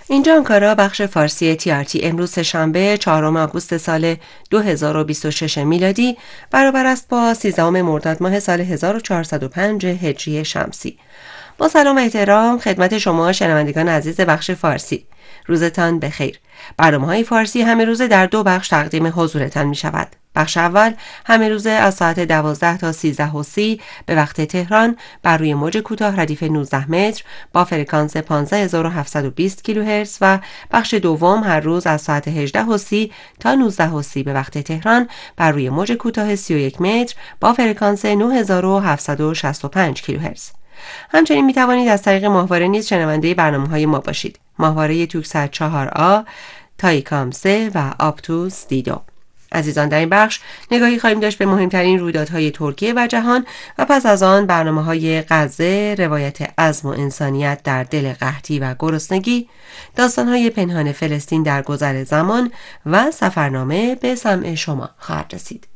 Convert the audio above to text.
اینجا آنکارا، بخش فارسی TRT. امروز سه‌شنبه 4 آگوست سال 2026 میلادی برابر است با 13 مرداد ماه سال 1405 هجری شمسی. با سلام و احترام خدمت شما شنوندگان عزیز بخش فارسی. روزتان بخیر. برنامه‌های فارسی همه روزه در دو بخش تقدیم حضورتان می شود. بخش اول همه روزه از ساعت 12 تا 13:30 به وقت تهران بر روی موج کوتاه ردیف 19 متر با فرکانس 15720 کیلوهرتز و بخش دوم هر روز از ساعت 18:30 تا 19:30 به وقت تهران بر روی موج کوتاه 31 متر با فرکانس 9765 کیلوهرتز. همچنین می توانید از طریق ماهواره نیز شنونده برنامه‌های ما باشید. ماهواره توکسات 4A، تایکام 3 و آپتوس دیدو. عزیزان، در این بخش نگاهی خواهیم داشت به مهمترین رویدادهای ترکیه و جهان و پس از آن برنامه‌های غزه، روایت عزم و انسانیت در دل قحطی و گرسنگی، داستان‌های پنهان فلسطین در گذر زمان و سفرنامه به سمع شما خواهد رسید.